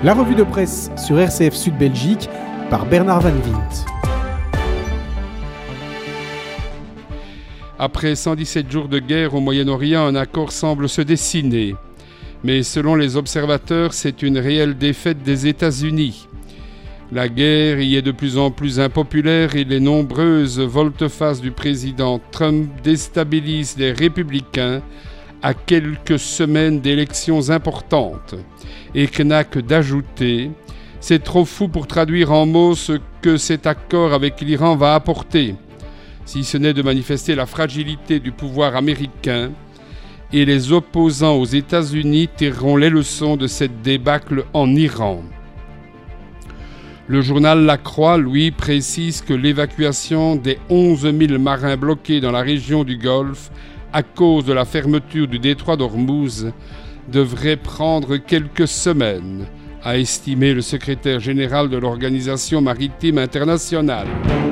La revue de presse sur RCF Sud Belgique par Bernard Van Wint. Après 117 jours de guerre au Moyen-Orient, un accord semble se dessiner. Mais selon les observateurs, c'est une réelle défaite des États-Unis. La guerre y est de plus en plus impopulaire et les nombreuses volte-face du président Trump déstabilisent les républicains à quelques semaines d'élections importantes. Et Knack d'ajouter « C'est trop fou pour traduire en mots ce que cet accord avec l'Iran va apporter », si ce n'est de manifester la fragilité du pouvoir américain, et les opposants aux États-Unis tireront les leçons de cette débâcle en Iran. Le journal La Croix, lui, précise que l'évacuation des 11 000 marins bloqués dans la région du Golfe à cause de la fermeture du détroit d'Ormuz devrait prendre quelques semaines, a estimé le secrétaire général de l'Organisation maritime internationale.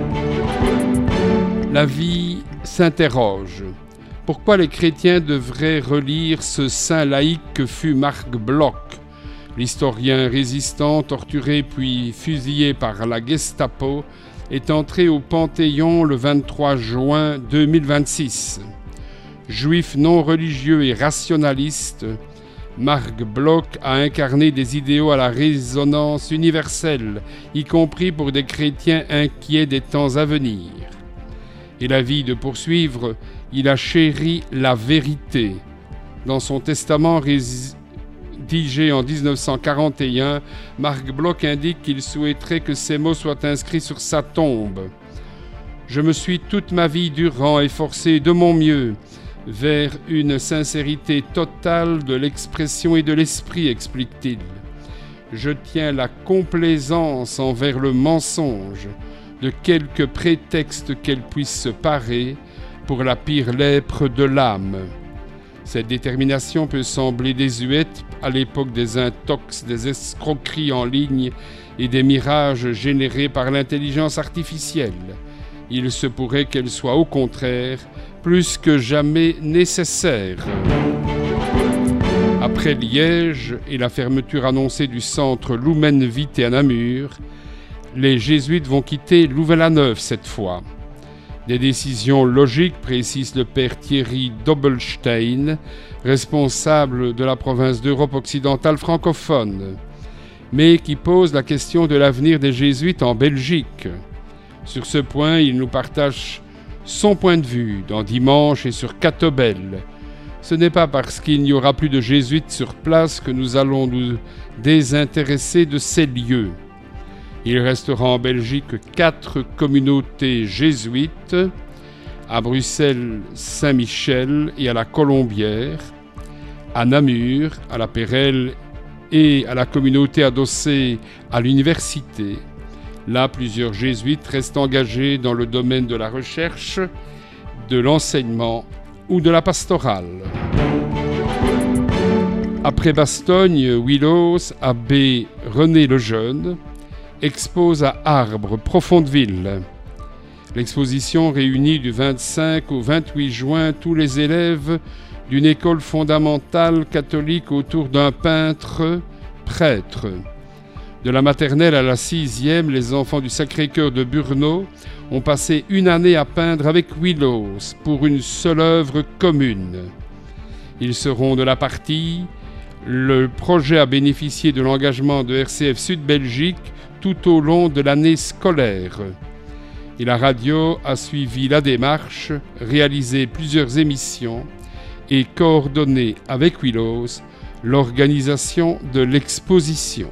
La vie s'interroge. Pourquoi les chrétiens devraient relire ce saint laïc que fut Marc Bloch, l'historien résistant, torturé puis fusillé par la Gestapo, est entré au Panthéon le 23 juin 2026. Juif non religieux et rationaliste, Marc Bloch a incarné des idéaux à la résonance universelle, y compris pour des chrétiens inquiets des temps à venir. Et l'avis de poursuivre, il a chéri la vérité. Dans son testament rédigé en 1941, Marc Bloch indique qu'il souhaiterait que ces mots soient inscrits sur sa tombe. « Je me suis toute ma vie durant efforcé de mon mieux vers une sincérité totale de l'expression et de l'esprit, explique-t-il. Je tiens la complaisance envers le mensonge, de quelque prétexte qu'elle puisse se parer pour la pire lèpre de l'âme. Cette détermination peut sembler désuète à l'époque des intox, des escroqueries en ligne et des mirages générés par l'intelligence artificielle. Il se pourrait qu'elle soit au contraire plus que jamais nécessaire. Après Liège et la fermeture annoncée du centre Lumen Vitae à Namur, les jésuites vont quitter Louvain-la-Neuve cette fois. Des décisions logiques, précise le père Thierry Dobbelstein, responsable de la province d'Europe occidentale francophone, mais qui posent la question de l'avenir des jésuites en Belgique. Sur ce point, il nous partage son point de vue dans Dimanche et sur Catobel. Ce n'est pas parce qu'il n'y aura plus de jésuites sur place que nous allons nous désintéresser de ces lieux. Il restera en Belgique 4 communautés jésuites, à Bruxelles, Saint-Michel et à la Colombière, à Namur, à la Pérelle et à la communauté adossée à l'université. Là, plusieurs jésuites restent engagés dans le domaine de la recherche, de l'enseignement ou de la pastorale. Après Bastogne, Willows, abbé René Lejeune expose à Arbre, Profondeville. L'exposition réunit du 25 au 28 juin tous les élèves d'une école fondamentale catholique autour d'un peintre-prêtre. De la maternelle à la 6e, les enfants du Sacré-Cœur de Brno ont passé une année à peindre avec Willows pour une seule œuvre commune. Ils seront de la partie. Le projet a bénéficié de l'engagement de RCF Sud Belgique tout au long de l'année scolaire. Et la radio a suivi la démarche, réalisé plusieurs émissions et coordonné avec Willows l'organisation de l'exposition.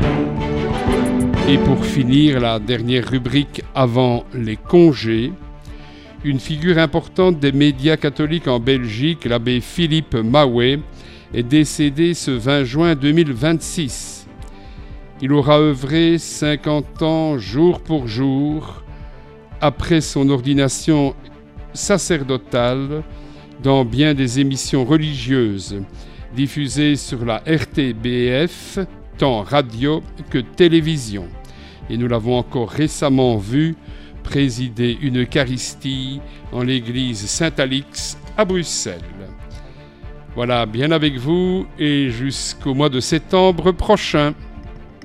Et pour finir, la dernière rubrique avant les congés, une figure importante des médias catholiques en Belgique, l'abbé Philippe Mahouet, est décédé ce 20 juin 2026. Il aura œuvré 50 ans jour pour jour après son ordination sacerdotale dans bien des émissions religieuses diffusées sur la RTBF, tant radio que télévision. Et nous l'avons encore récemment vu présider une Eucharistie en l'église Saint-Alix à Bruxelles. Voilà, bien avec vous et jusqu'au mois de septembre prochain.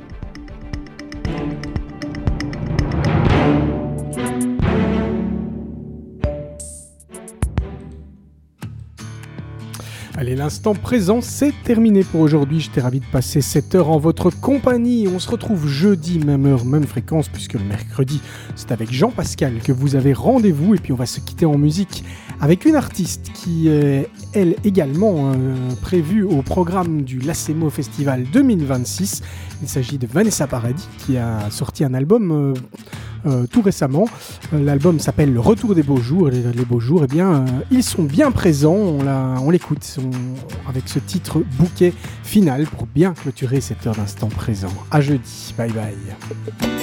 Allez, l'instant présent, c'est terminé pour aujourd'hui. J'étais ravi de passer cette heure en votre compagnie. On se retrouve jeudi, même heure, même fréquence, puisque le mercredi, c'est avec Jean-Pascal que vous avez rendez-vous. Et puis on va se quitter en musique avec une artiste qui est, elle, également prévue au programme du Lacemo Festival 2026. Il s'agit de Vanessa Paradis, qui a sorti un album tout récemment. L'album s'appelle Le Retour des Beaux Jours. Et les Beaux Jours, eh bien, ils sont bien présents. On l'écoute avec ce titre Bouquet final pour bien clôturer cette heure d'instant présent. À jeudi. Bye bye.